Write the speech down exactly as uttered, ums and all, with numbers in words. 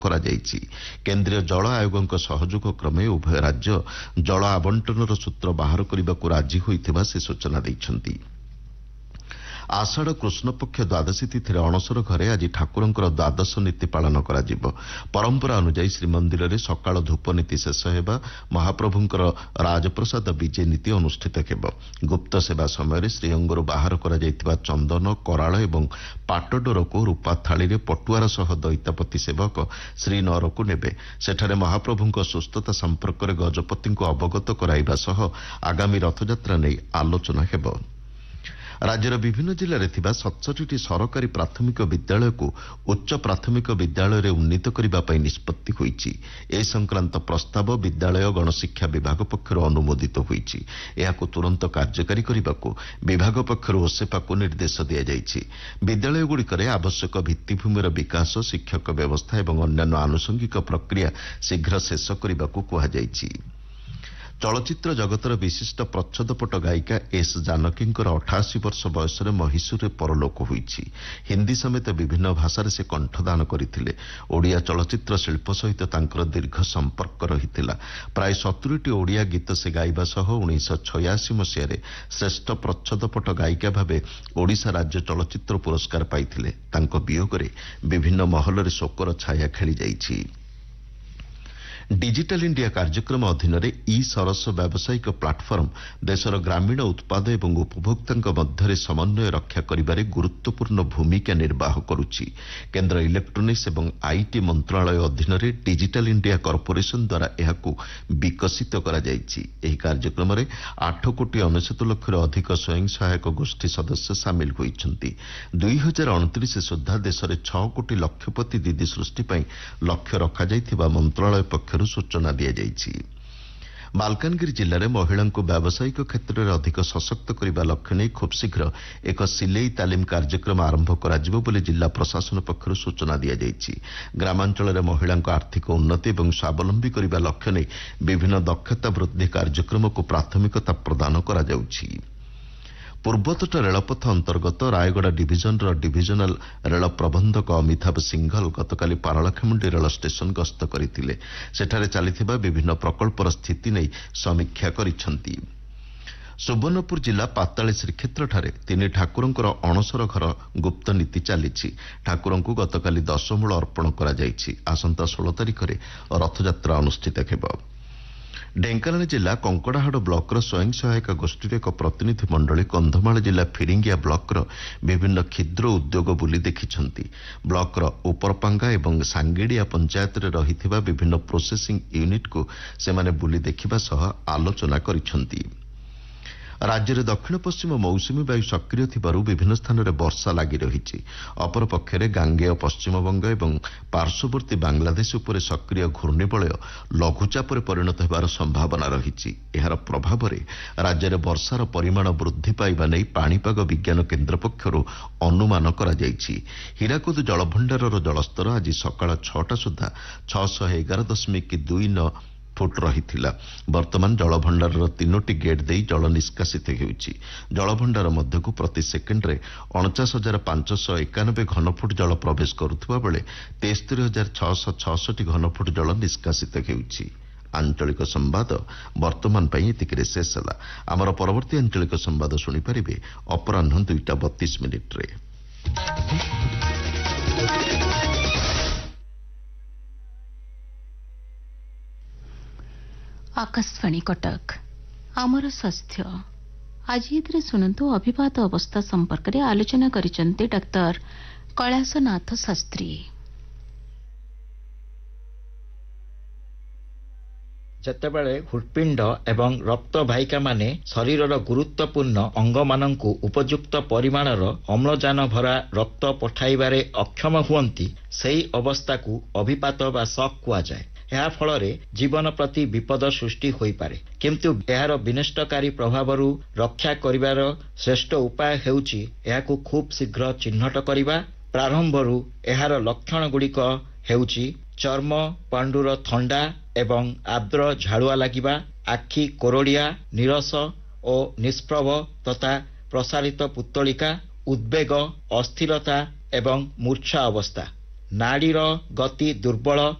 କରାଯାଇଛି। କେନ୍ଦ୍ରୀୟ ଜଳ ଆୟୋଗଙ୍କ ସହଯୋଗ କ୍ରମେ ଉଭୟ ରାଜ୍ୟ ଜଳ ଆବଣ୍ଟନର ସୂତ୍ର ବାହାର କରିବାକୁ ରାଜି ହୋଇଥିବା ସେ ସୂଚନା ଦେଇଛନ୍ତି। ଆଷାଢ଼ କୃଷ୍ଣପକ୍ଷ ଦ୍ୱାଦଶୀ ତିଥିରେ ଅଣସର ଘରେ ଆଜି ଠାକୁରଙ୍କର ଦ୍ୱାଦଶ ନୀତି ପାଳନ କରାଯିବ। ପରମ୍ପରା ଅନୁଯାୟୀ ଶ୍ରୀମନ୍ଦିରରେ ସକାଳ ଧୂପନୀତି ଶେଷ ହେବା ମହାପ୍ରଭୁଙ୍କର ରାଜପ୍ରସାଦ ବିଜେ ନୀତି ଅନୁଷ୍ଠିତ ହେବ। ଗୁପ୍ତ ସେବା ସମୟରେ ଶ୍ରୀଅଙ୍ଗରୁ ବାହାର କରାଯାଇଥିବା ଚନ୍ଦନ, କରାଳ ଏବଂ ପାଟଡୋରକୁ ରୂପା ଥାଳିରେ ପଟୁଆର ସହ ଦଇତାପତି ସେବକ ଶ୍ରୀନଅରକୁ ନେବେ। ସେଠାରେ ମହାପ୍ରଭୁଙ୍କ ସୁସ୍ଥତା ସମ୍ପର୍କରେ ଗଜପତିଙ୍କୁ ଅବଗତ କରାଇବା ସହ ଆଗାମୀ ରଥଯାତ୍ରା ନେଇ ଆଲୋଚନା ହେବ। ରାଜ୍ୟର ବିଭିନ୍ନ ଜିଲ୍ଲାରେ ଥିବା ସତଷଠିଟି ସରକାରୀ ପ୍ରାଥମିକ ବିଦ୍ୟାଳୟକୁ ଉଚ୍ଚ ପ୍ରାଥମିକ ବିଦ୍ୟାଳୟରେ ଉନ୍ନୀତ କରିବା ପାଇଁ ନିଷ୍ପତ୍ତି ହୋଇଛି। ଏ ସଂକ୍ରାନ୍ତ ପ୍ରସ୍ତାବ ବିଦ୍ୟାଳୟ ଗଣଶିକ୍ଷା ବିଭାଗ ପକ୍ଷରୁ ଅନୁମୋଦିତ ହୋଇଛି। ଏହାକୁ ତୁରନ୍ତ କାର୍ଯ୍ୟକାରୀ କରିବାକୁ ବିଭାଗ ପକ୍ଷରୁ ଓସେପାକୁ ନିର୍ଦ୍ଦେଶ ଦିଆଯାଇଛି। ବିଦ୍ୟାଳୟଗୁଡ଼ିକରେ ଆବଶ୍ୟକ ଭିତ୍ତିଭୂମିର ବିକାଶ, ଶିକ୍ଷକ ବ୍ୟବସ୍ଥା ଏବଂ ଅନ୍ୟାନ୍ୟ ଆନୁଷଙ୍ଗିକ ପ୍ରକ୍ରିୟା ଶୀଘ୍ର ଶେଷ କରିବାକୁ କୁହାଯାଇଛି। ଚଳଚ୍ଚିତ୍ର ଜଗତର ବିଶିଷ୍ଟ ପ୍ରଚ୍ଛଦପଟ ଗାୟିକା ଏସ୍ ଜାନକୀଙ୍କର ଅଠାଅଶୀ ବର୍ଷ ବୟସରେ ମହୀଶୂରରେ ପରଲୋକ ହୋଇଛି। ହିନ୍ଦୀ ସମେତ ବିଭିନ୍ନ ଭାଷାରେ ସେ କଣ୍ଠଦାନ କରିଥିଲେ। ଓଡ଼ିଆ ଚଳଚ୍ଚିତ୍ର ଶିଳ୍ପ ସହିତ ତାଙ୍କର ଦୀର୍ଘ ସମ୍ପର୍କ ରହିଥିଲା। ପ୍ରାୟ ସତୁରୀଟି ଓଡ଼ିଆ ଗୀତ ସେ ଗାଇବା ସହ ଉଣେଇଶହ ଛୟାଅଶୀ ମସିହାରେ ଶ୍ରେଷ୍ଠ ପ୍ରଚ୍ଛଦପଟ ଗାୟିକା ଭାବେ ଓଡ଼ିଶା ରାଜ୍ୟ ଚଳଚ୍ଚିତ୍ର ପୁରସ୍କାର ପାଇଥିଲେ। ତାଙ୍କ ବିୟୋଗରେ ବିଭିନ୍ନ ମହଲରେ ଶୋକର ଛାୟା ଖେଳିଯାଇଛି। ଡିଜିଟାଲ ଇଣ୍ଡିଆ କାର୍ଯ୍ୟକ୍ରମ ଅଧୀନରେ ଇ ସରସ ବ୍ୟବସାୟିକ ପ୍ଲାଟଫର୍ମ ଦେଶର ଗ୍ରାମୀଣ ଉତ୍ପାଦ ଏବଂ ଉପଭୋକ୍ତାଙ୍କ ମଧ୍ୟରେ ସମନ୍ୱୟ ରକ୍ଷା କରିବାରେ ଗୁରୁତ୍ୱପୂର୍ଣ୍ଣ ଭୂମିକା ନିର୍ବାହ କରୁଛି। କେନ୍ଦ୍ର ଇଲେକ୍ଟ୍ରୋନିକ୍ସ ଏବଂ ଆଇଟି ମନ୍ତ୍ରଣାଳୟ ଅଧୀନରେ ଡିଜିଟାଲ ଇଣ୍ଡିଆ କର୍ପୋରେସନ ଦ୍ୱାରା ଏହାକୁ ବିକଶିତ କରାଯାଇଛି। ଏହି କାର୍ଯ୍ୟକ୍ରମରେ ଆଠ କୋଟି ଅନେଶତ ଲକ୍ଷରୁ ଅଧିକ ସ୍ୱୟଂ ସହାୟକ ଗୋଷ୍ଠୀ ସଦସ୍ୟ ସାମିଲ ହୋଇଛନ୍ତି। ଦୁଇ ହଜାର ଅଣତିରିଶ ସୁଦ୍ଧା ଦେଶରେ ଛଅ କୋଟି ଲକ୍ଷପତି ଦିଦି ସୃଷ୍ଟି ପାଇଁ ଲକ୍ଷ୍ୟ ରଖାଯାଇଥିବା ମନ୍ତ୍ରଣାଳୟ ପକ୍ଷରୁ ସୂଚନା ଦିଆଯାଇଛି। ମାଲକାନଗିରି ଜିଲ୍ଲାରେ ମହିଳାଙ୍କୁ ବ୍ୟବସାୟିକ କ୍ଷେତ୍ରରେ ଅଧିକ ସଶକ୍ତ କରିବା ଲକ୍ଷ୍ୟ ନେଇ ଖୁବ୍ ଶୀଘ୍ର ଏକ ସିଲେଇ ତାଲିମ କାର୍ଯ୍ୟକ୍ରମ ଆରମ୍ଭ କରାଯିବ ବୋଲି ଜିଲ୍ଲା ପ୍ରଶାସନ ପକ୍ଷରୁ ସୂଚନା ଦିଆଯାଇଛି। ଗ୍ରାମାଞ୍ଚଳରେ ମହିଳାଙ୍କ ଆର୍ଥିକ ଉନ୍ନତି ଏବଂ ସ୍ୱାବଲମ୍ବୀ କରିବା ଲକ୍ଷ୍ୟ ନେଇ ବିଭିନ୍ନ ଦକ୍ଷତା ବୃଦ୍ଧି କାର୍ଯ୍ୟକ୍ରମକୁ ପ୍ରାଥମିକତା ପ୍ରଦାନ କରାଯାଉଛି। ପୂର୍ବତଟ ରେଳପଥ ଅନ୍ତର୍ଗତ ରାୟଗଡ଼ା ଡିଭିଜନର ଡିଭିଜନାଲ ରେଳ ପ୍ରବନ୍ଧକ ଅମିତାଭ ସିଂଘଲ ଗତକାଲି ପାରଳାଖେମୁଣ୍ଡି ରେଳ ଷ୍ଟେସନ ଗସ୍ତ କରିଥିଲେ। ସେଠାରେ ଚାଲିଥିବା ବିଭିନ୍ନ ପ୍ରକଳ୍ପର ସ୍ଥିତି ନେଇ ସମୀକ୍ଷା କରିଛନ୍ତି। ସୁବର୍ଣ୍ଣପୁର ଜିଲ୍ଲା ପାତାଳୀ ଶ୍ରୀକ୍ଷେତ୍ରଠାରେ ତିନି ଠାକୁରଙ୍କର ଅଣସର ଘର ଗୁପ୍ତ ନୀତି ଚାଲିଛି। ଠାକୁରଙ୍କୁ ଗତକାଲି ଦଶମୂଳ ଅର୍ପଣ କରାଯାଇଛି। ଆସନ୍ତା ଷୋହଳ ତାରିଖରେ ରଥଯାତ୍ରା ଅନୁଷ୍ଠିତ ହେବ। ଢେଙ୍କାନାଳ ଜିଲ୍ଲା କଙ୍କଡାହାଡ଼ ବ୍ଲକର ସ୍ୱୟଂ ସହାୟକ ଗୋଷ୍ଠୀର ଏକ ପ୍ରତିନିଧି ମଣ୍ଡଳୀ କନ୍ଧମାଳ ଜିଲ୍ଲା ଫିରିଙ୍ଗିଆ ବ୍ଲକର ବିଭିନ୍ନ କ୍ଷୁଦ୍ର ଉଦ୍ୟୋଗ ବୁଲି ଦେଖିଛନ୍ତି। ବ୍ଲକର ଉପରପାଙ୍ଗା ଏବଂ ସାଙ୍ଗିଡିଆ ପଞ୍ଚାୟତରେ ରହିଥିବା ବିଭିନ୍ନ ପ୍ରୋସେସିଂ ୟୁନିଟ୍କୁ ସେମାନେ ବୁଲି ଦେଖିବା ସହ ଆଲୋଚନା କରିଛନ୍ତି। ରାଜ୍ୟରେ ଦକ୍ଷିଣ ପଶ୍ଚିମ ମୌସୁମୀ ବାୟୁ ସକ୍ରିୟ ଥିବାରୁ ବିଭିନ୍ନ ସ୍ଥାନରେ ବର୍ଷା ଲାଗି ରହିଛି। ଅପରପକ୍ଷରେ ଗାଙ୍ଗେୟ ପଶ୍ଚିମବଙ୍ଗ ଏବଂ ପାର୍ଶ୍ୱବର୍ତ୍ତୀ ବାଂଲାଦେଶ ଉପରେ ସକ୍ରିୟ ଘୂର୍ଣ୍ଣିବଳୟ ଲଘୁଚାପରେ ପରିଣତ ହେବାର ସମ୍ଭାବନା ରହିଛି। ଏହାର ପ୍ରଭାବରେ ରାଜ୍ୟରେ ବର୍ଷାର ପରିମାଣ ବୃଦ୍ଧି ପାଇବା ନେଇ ପାଣିପାଗ ବିଜ୍ଞାନ କେନ୍ଦ୍ର ପକ୍ଷରୁ ଅନୁମାନ କରାଯାଇଛି। ହୀରାକୁଦ ଜଳଭଣ୍ଡାରର ଜଳସ୍ତର ଆଜି ସକାଳ ଛଅଟା ସୁଦ୍ଧା ଛଅଶହ ଏଗାର ଦଶମିକ ଦୁଇ ନଅ ଫୁଟ ରହିଥିଲା। ବର୍ତ୍ତମାନ ଜଳଭଣ୍ଡାରର ତିନୋଟି ଗେଟ୍ ଦେଇ ଜଳ ନିଷ୍କାସିତ ହେଉଛି। ଜଳଭଣ୍ଡାର ମଧ୍ୟକୁ ପ୍ରତି ସେକେଣ୍ଡରେ ଅଣଚାଶ ହଜାର ପାଞ୍ଚଶହ ଏକାନବେ ଘନଫୁଟ ଜଳ ପ୍ରବେଶ କରୁଥିବା ବେଳେ ତେସ୍ତରୀ ହଜାର ଛଅଶହ ଛଅଷଠି ଘନଫୁଟ ଜଳ ନିଷ୍କାସିତ ହେଉଛି। ଆଞ୍ଚଳିକ ସମ୍ବାଦ ବର୍ତ୍ତମାନ ପାଇଁ ଏତିକିରେ ଶେଷ ହେଲା। ଆମର ପରବର୍ତ୍ତୀ ଆଞ୍ଚଳିକ ସମ୍ବାଦ ଶୁଣିପାରିବେ ଅପରାହ୍ନ ଦୁଇଟା ବତିଶ ମିନିଟ୍ରେ। आकाशवाणी कटक आमर स्वास्थ्य आज ये शुणु अभिपात अवस्था संपर्क में आलोचना करिसेंते डाक्टर कैलाशनाथ शास्त्री। ଯେତେବେଳେ ହୃତ୍ପିଣ୍ଡ ଏବଂ ରକ୍ତବାହିକା ମାନେ ଶରୀରର ଗୁରୁତ୍ୱପୂର୍ଣ୍ଣ ଅଙ୍ଗମାନଙ୍କୁ ଉପଯୁକ୍ତ ପରିମାଣର ଅମ୍ଳଜାନ ଭରା ରକ୍ତ ପଠାଇବାରେ ଅକ୍ଷମ ହୁଅନ୍ତି, ସେହି ଅବସ୍ଥାକୁ ଅଭିପାତ ବା ଶକ୍ କୁହାଯାଏ। ଏହା ଫଳରେ ଜୀବନ ପ୍ରତି ବିପଦ ସୃଷ୍ଟି ହୋଇପାରେ, କିନ୍ତୁ ଏହାର ବିନଷ୍ଟକାରୀ ପ୍ରଭାବରୁ ରକ୍ଷା କରିବାର ଶ୍ରେଷ୍ଠ ଉପାୟ ହେଉଛି ଏହାକୁ ଖୁବ୍ ଶୀଘ୍ର ଚିହ୍ନଟ କରିବା। ପ୍ରାରମ୍ଭରୁ ଏହାର ଲକ୍ଷଣ ଗୁଡ଼ିକ ହେଉଛି ଚର୍ମ ପାଣ୍ଡୁର ଥଣ୍ଡା ଏବଂ ଆର୍ଦ୍ର ଝାଳୁଆ ଲାଗିବା, ଆଖି କୋରଡ଼ିଆ, ନିରସ ଓ ନିଷ୍ପ୍ରଭ ତଥା ପ୍ରସାରିତ ପୁତ୍ତଳିକା, ଉଦ୍ବେଗ, ଅସ୍ଥିରତା ଏବଂ ମୂର୍ଚ୍ଛା ଅବସ୍ଥା। ନାଡିର ଗତି ଦୁର୍ବଳ